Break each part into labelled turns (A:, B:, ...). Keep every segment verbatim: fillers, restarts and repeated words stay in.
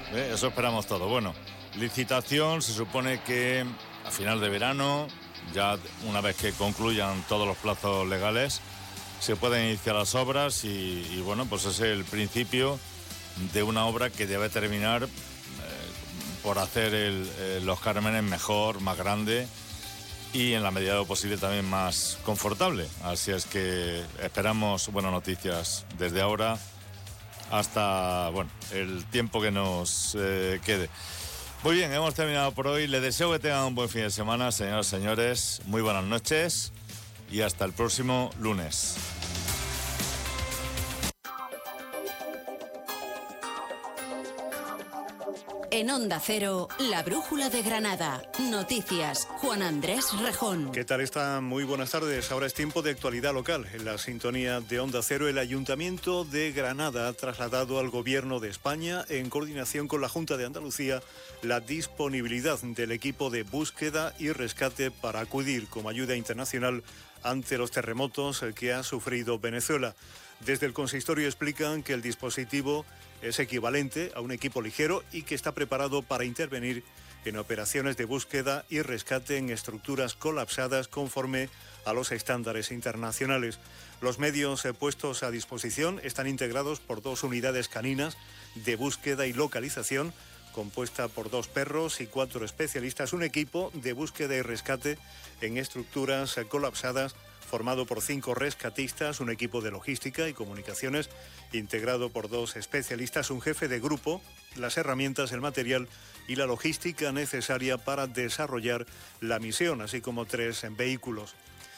A: ¿eh? Eso esperamos todo. Bueno, licitación se supone que a final de verano, ya una vez que concluyan todos los plazos legales, se pueden iniciar las obras y, y bueno, pues es el principio de una obra que debe terminar eh, por hacer el, eh, los Cármenes mejor, más grande y en la medida de lo posible también más confortable. Así es que esperamos buenas noticias desde ahora hasta, bueno, el tiempo que nos eh, quede. Muy bien, hemos terminado por hoy. Les deseo que tengan un buen fin de semana, señoras y señores. Muy buenas noches y hasta el próximo lunes.
B: En Onda Cero, la Brújula de Granada. Noticias, Juan Andrés Rejón.
C: ¿Qué tal están? Muy buenas tardes. Ahora es tiempo de actualidad local. En la sintonía de Onda Cero, el Ayuntamiento de Granada ha trasladado al Gobierno de España, en coordinación con la Junta de Andalucía, la disponibilidad del equipo de búsqueda y rescate para acudir como ayuda internacional ante los terremotos que ha sufrido Venezuela. Desde el consistorio explican que el dispositivo es equivalente a un equipo ligero y que está preparado para intervenir en operaciones de búsqueda y rescate en estructuras colapsadas conforme a los estándares internacionales. Los medios puestos a disposición están integrados por dos unidades caninas de búsqueda y localización, compuesta por dos perros y cuatro especialistas, un equipo de búsqueda y rescate en estructuras colapsadas formado por cinco rescatistas, un equipo de logística y comunicaciones integrado por dos especialistas, un jefe de grupo, las herramientas, el material y la logística necesaria para desarrollar la misión, así como tres vehículos.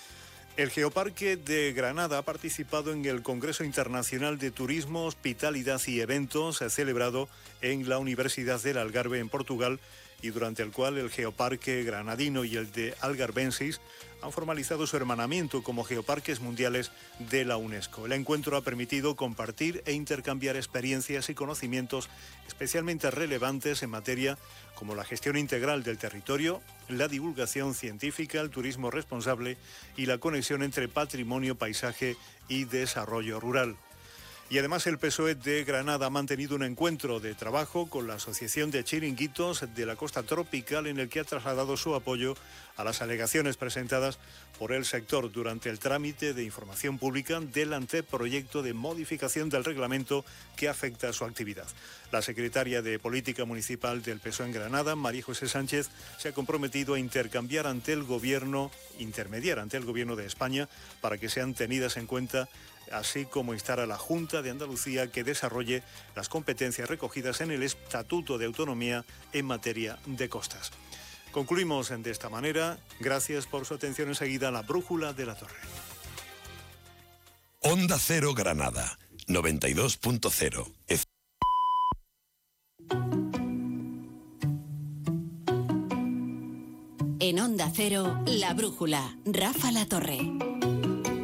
C: El Geoparque de Granada ha participado en el Congreso Internacional de Turismo, Hospitalidad y Eventos celebrado en la Universidad del Algarve en Portugal y durante el cual el Geoparque granadino y el de Algarvensis han formalizado su hermanamiento como geoparques mundiales de la UNESCO. El encuentro ha permitido compartir e intercambiar experiencias y conocimientos especialmente relevantes en materia como la gestión integral del territorio, la divulgación científica, el turismo responsable y la conexión entre patrimonio, paisaje y desarrollo rural. Y además el P S O E de Granada ha mantenido un encuentro de trabajo con la Asociación de Chiringuitos de la Costa Tropical en el que ha trasladado su apoyo a las alegaciones presentadas por el sector durante el trámite de información pública del anteproyecto de modificación del reglamento que afecta a su actividad. La secretaria de Política Municipal del P S O E en Granada, María José Sánchez, se ha comprometido a intercambiar ante el Gobierno, intermediar ante el Gobierno de España para que sean tenidas en cuenta, así como instar a la Junta de Andalucía que desarrolle las competencias recogidas en el Estatuto de Autonomía en materia de costas. Concluimos de esta manera. Gracias por su atención. Enseguida la Brújula de la Torre.
D: Onda Cero Granada, noventa y dos punto cero.
B: En Onda Cero, la Brújula, Rafa La Torre.